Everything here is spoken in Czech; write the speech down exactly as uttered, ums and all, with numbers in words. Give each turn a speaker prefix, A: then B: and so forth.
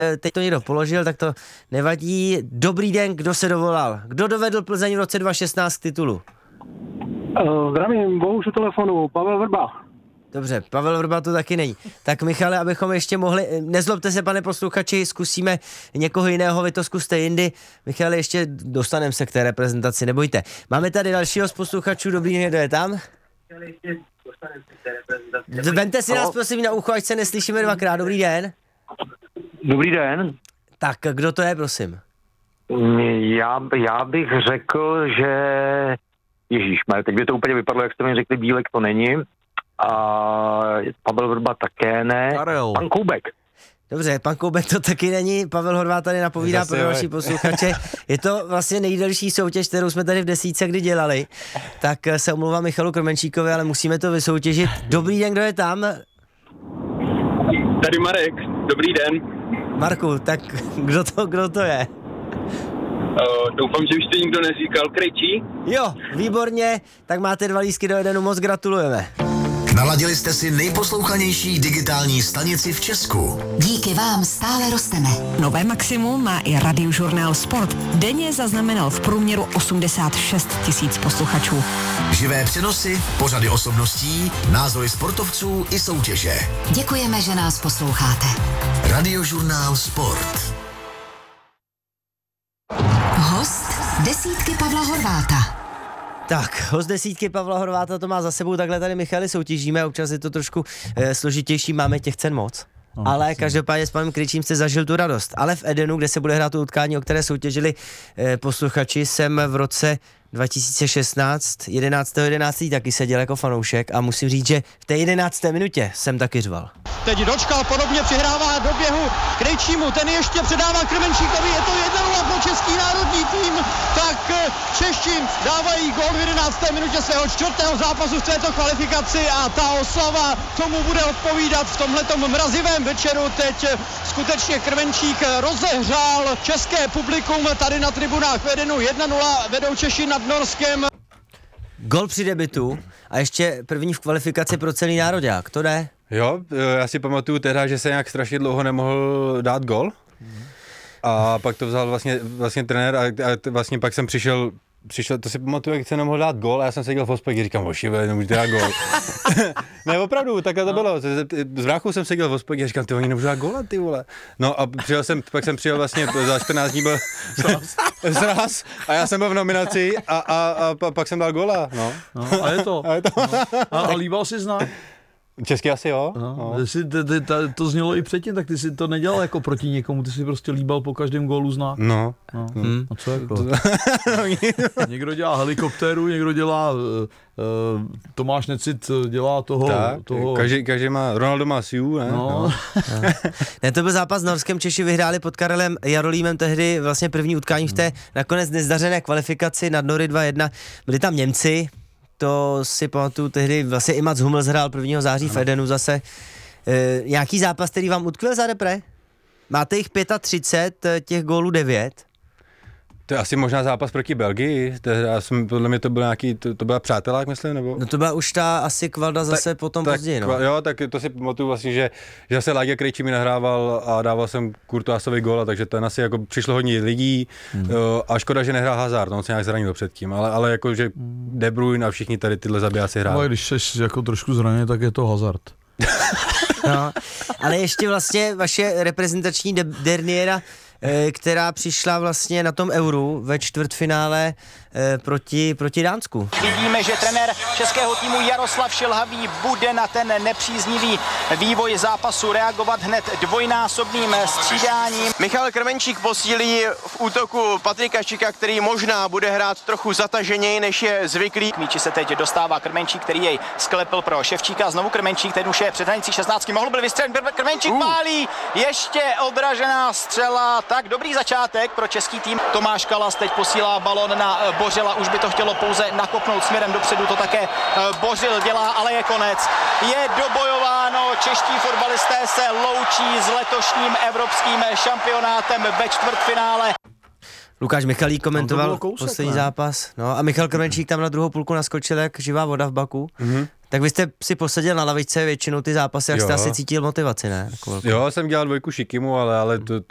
A: teď to někdo položil, tak to nevadí. Dobrý den, kdo se dovolal? Kdo dovedl Plzeň v roce dva tisíce šestnáct k titulu?
B: Uh, zdravím, Bohuš u telefonu, Pavel Vrba.
A: Dobře, Pavel Vrba to taky není. Tak Michale, abychom ještě mohli, nezlobte se, pane posluchači, zkusíme někoho jiného, vy to zkuste jindy. Michale, ještě dostaneme se k té reprezentaci, nebojte. Máme tady dalšího z posluchačů, dobrý den, kdo je tam? Vemte si nás prosím na ucho, ať se neslyšíme dvakrát, dobrý den.
B: Dobrý den.
A: Tak, kdo to je, prosím?
B: Já, já bych řekl, že... Ježíš, teď by to úplně vypadlo, jak jste mi řekli, Bílek to není. A Pavel Vrba také ne.
C: Karel.
B: Pan Koubek.
A: Dobře, pan Koubek to taky není, Pavel Horváth tady napovídá Zase, pro další posluchače. Je to vlastně nejdelší soutěž, kterou jsme tady v desítce kdy dělali. Tak se omlouvám Michalu Krmenčíkovi, ale musíme to vysoutěžit. Dobrý den, kdo je tam?
D: Tady Marek, dobrý den.
A: Marku, tak kdo to, kdo to je?
D: Uh, doufám, že už to nikdo neříkal. Krejčí?
A: Jo, výborně, tak máte dva lístky do Edenu, moc gratulujeme.
E: Naladili jste si nejposlouchanější digitální stanici v Česku.
F: Díky vám stále rosteme.
G: Nové maximum má i Radiožurnál Sport. Denně zaznamenal v průměru osmdesát šest tisíc posluchačů.
E: Živé přenosy, pořady osobností, názory sportovců i soutěže.
F: Děkujeme, že nás posloucháte.
E: Radiožurnál Sport.
F: Host desítky Pavla Horváta.
A: Tak, host desítky Pavla Horváta to má za sebou, takhle tady Michali soutěžíme, občas je to trošku e, složitější, máme těch cen moc. No, ale každopádně s panem Krejčím jste zažil tu radost. Ale v Edenu, kde se bude hrát to utkání, o které soutěžili e, posluchači, jsem v roce dva tisíce šestnáct, jedenáctého jedenáctého taky seděl jako fanoušek a musím říct, že v té jedenácté minutě jsem taky řval.
H: Teď Dočkal podobně přihrává do běhu Krejčímu, ten ještě předává Krmenčíkovi, je to jedna nula pro český národní tým, tak Češi dávají gól v jedenácté minutě svého čtvrtého zápasu v této kvalifikaci a ta oslava tomu bude odpovídat v tomhletom mrazivém večeru. Teď skutečně Krmenčík rozehřál české publikum tady na tribunách v Edenu, jedna nula vedou Češi nad Norskem.
A: Gol při debutu a ještě první v kvalifikaci pro celý nároďák, to jde?
C: Jo, já si pamatuju teda, že se nějak strašně dlouho nemohl dát gol. A pak to vzal vlastně, vlastně trenér a, a vlastně pak jsem přišel, přišel, to si pamatuju, jak se nemohl dát gol a já jsem seděl v hospodě a říkám, ošive, nemůžete dát gol. Ne, opravdu, takhle to bylo. S bráchou jsem seděl v hospodě a říkám, ty oni nemůžu dát gola, ty vole. No a přijel jsem, pak jsem přijel vlastně za čtrnáct dní byl zraz a já jsem byl v nominaci a, a, a, a pak jsem dal gola, no.
I: No, a je to.
C: A je to.
I: No. A, a líbal jsi znak?
C: Česky asi jo.
I: No,
C: no.
I: Jsi, t, t, t, to znělo i předtím, tak ty si to nedělal jako proti někomu, ty si prostě líbal po každém gólu znak.
C: No.
I: no. Hmm. A co jako? Někdo dělá helikoptéru, někdo dělá, uh, uh, Tomáš Necit dělá toho.
C: Tak,
I: toho...
C: Každý, každý má, Ronaldo má Siu, ne?
I: No.
C: No.
A: Ne, to byl zápas s Norskem, Češi vyhráli pod Karelem Jarolímem tehdy vlastně první utkání v té nakonec nezdařené kvalifikaci nad Nory dva jedna. Byli tam Němci, to si pamatuju tehdy, vlastně i Mats Hummels hrál prvního září v Edenu zase. E, nějaký zápas, který vám utkvěl za repre? Máte jich třicet pět, těch gólů devět.
C: To je asi možná zápas proti Belgii, já jsem, podle mě to byl nějaký, to, to byla přátelák, myslím, nebo?
A: No to byla už ta asi kvalda zase tak, potom tak, později, no.
C: Jo, tak to si pamatuju vlastně, že, že zase Láďa Krejčí mi nahrával a dával jsem Courtoisovi góla, takže ten asi jako přišlo hodně lidí hmm. jo, a škoda, že nehrál Hazard, on se nějak zranil předtím, ale, ale jako, že De Bruyne a všichni tady tyhle zabijáci hráli.
I: No, když jsi jako trošku zraněný, tak je to Hazard.
A: No, ale ještě vlastně vaše reprezentační de- derniéra, která přišla vlastně na tom Euru ve čtvrtfinále proti, proti Dánsku.
H: Vidíme, že trenér českého týmu Jaroslav Šilhavý bude na ten nepříznivý vývoj zápasu reagovat hned dvojnásobným střídáním.
J: Michal Krmenčík posílí v útoku Patrika Šika, který možná bude hrát trochu zataženěji, než je zvyklý.
H: K míči se teď dostává Krmenčík, který jej sklepil pro Ševčíka. Znovu Krmenčík, ten už je před hranicí šestnáctky. Mohl byl vystřelit, Krmenčík pálí, ještě odražená střela. Tak dobrý začátek pro český tým. Tomáš Kalas teď posílá balon na Bořila, už by to chtělo pouze nakopnout směrem dopředu, to také Bořil dělá, ale je konec. Je dobojováno, čeští fotbalisté se loučí s letošním evropským šampionátem ve čtvrtfinále.
A: Lukáš Michalík komentoval
I: kousek,
A: poslední
I: ne?
A: zápas, no a Michal Krmenčík tam na druhou půlku naskočil jak živá voda v baku. Mm-hmm. Tak vy jste si poseděl na lavičce většinou ty zápasy, jak jo. Jste asi cítil motivaci, ne? Jako
C: jo, jsem dělal dvojku Šikimu, ale, ale to, to